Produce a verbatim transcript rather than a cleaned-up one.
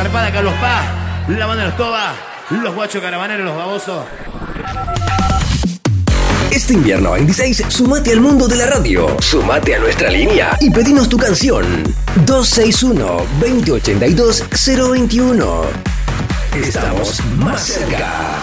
zarpada, Carlos Paz, la banda de los Toba, los guachos caravaneros, los babosos. Este invierno veintiséis, sumate al mundo de la radio. Sumate a nuestra línea y pedinos tu canción. dos seis uno, dos cero ocho dos, cero dos uno. Estamos más cerca.